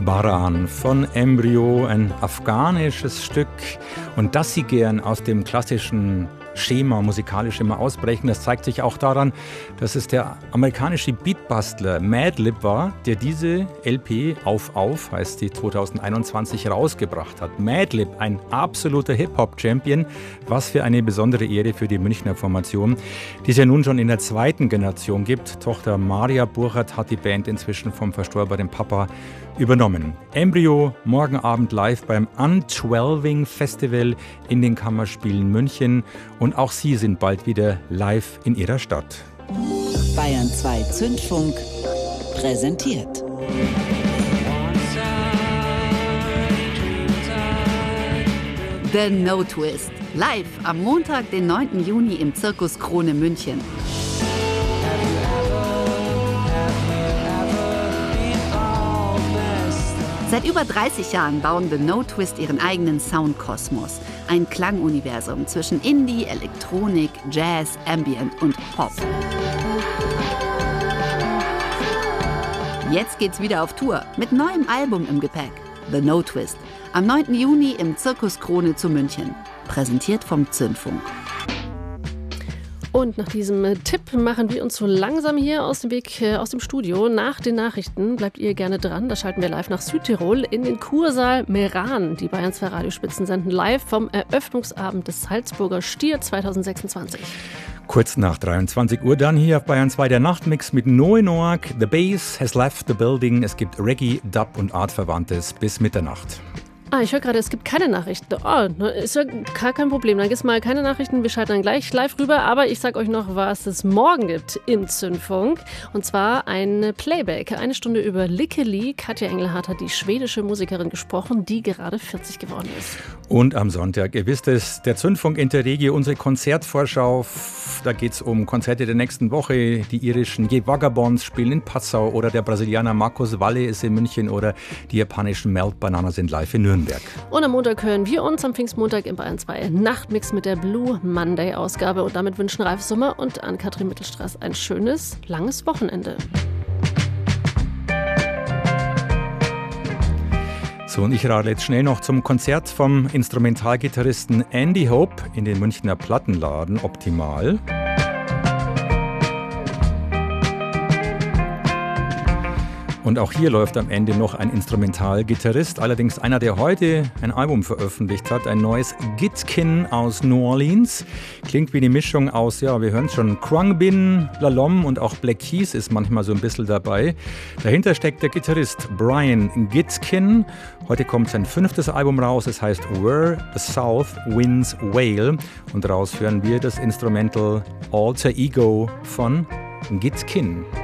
Baran von Embryo, ein afghanisches Stück. Und dass sie gern aus dem klassischen Schema musikalisch immer ausbrechen, das zeigt sich auch daran, dass es der amerikanische Beatbastler Madlib war, der diese LP Auf heißt die 2021 rausgebracht hat. Madlib, ein absoluter Hip-Hop-Champion, was für eine besondere Ehre für die Münchner Formation, die es ja nun schon in der zweiten Generation gibt. Tochter Maria Burchert hat die Band inzwischen vom verstorbenen Papa übernommen. Embryo morgen Abend live beim Untwelving Festival in den Kammerspielen München und auch sie sind bald wieder live in ihrer Stadt. Bayern 2 Zündfunk präsentiert. The No Twist. Live am Montag, den 9. Juni im Zirkus Krone München. Seit über 30 Jahren bauen The No Twist ihren eigenen Soundkosmos. Ein Klanguniversum zwischen Indie, Elektronik, Jazz, Ambient und Pop. Jetzt geht's wieder auf Tour mit neuem Album im Gepäck. The No Twist. Am 9. Juni im Zirkus Krone zu München. Präsentiert vom Zündfunk. Und nach diesem Tipp machen wir uns so langsam hier aus dem Weg, aus dem Studio. Nach den Nachrichten bleibt ihr gerne dran. Da schalten wir live nach Südtirol in den Kursaal Meran. Die Bayern 2 Radiospitzen senden live vom Eröffnungsabend des Salzburger Stier 2026. Kurz nach 23 Uhr dann hier auf Bayern 2 der Nachtmix mit Noe Noak. The Bass has left the building. Es gibt Reggae, Dub und Artverwandtes bis Mitternacht. Ich höre gerade, es gibt keine Nachrichten. Oh, ist ja gar kein Problem. Dann gibt es mal keine Nachrichten. Wir schalten dann gleich live rüber. Aber ich sage euch noch, was es morgen gibt im Zündfunk. Und zwar ein Playback. 1 Stunde über Lickeli. Katja Engelhardt hat die schwedische Musikerin gesprochen, die gerade 40 geworden ist. Und am Sonntag, ihr wisst es, der Zündfunk Interregio, unsere Konzertvorschau. Da geht es um Konzerte der nächsten Woche. Die irischen Je Vagabonds spielen in Passau oder der Brasilianer Marcos Valle ist in München oder die japanischen Melt Banana sind live in Nürnberg. Und am Montag hören wir uns am Pfingstmontag in Bayern 2 Nachtmix mit der Blue Monday Ausgabe. Und damit wünschen Ralf Summer und Ann-Kathrin Mittelstraß ein schönes, langes Wochenende. So, und ich radle jetzt schnell noch zum Konzert vom Instrumentalgitarristen Andy Hope in den Münchner Plattenladen Optimal. Und auch hier läuft am Ende noch ein Instrumentalgitarrist, allerdings einer, der heute ein Album veröffentlicht hat, ein neues Gitkin aus New Orleans. Klingt wie eine Mischung aus, ja, wir hören es schon, Khruangbin, Lalom und auch Black Keys ist manchmal so ein bisschen dabei. Dahinter steckt der Gitarrist Brian Gitkin. Heute kommt sein 5. Album raus, es heißt Where the South Winds Wail. Und daraus hören wir das Instrumental Alter Ego von Gitkin.